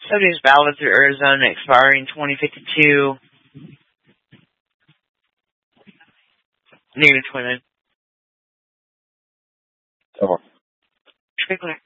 Subject is valid through Arizona, expiring 2052. Negative 20 minutes. Come on. Trigger.